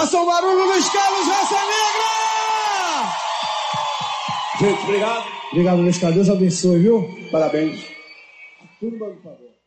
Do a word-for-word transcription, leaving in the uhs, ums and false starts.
Faça um barulho, Luiz Carlos, Raça Negra! Gente, obrigado. Obrigado, Luiz Carlos. Deus abençoe, viu? Parabéns. Tudo bom, por favor.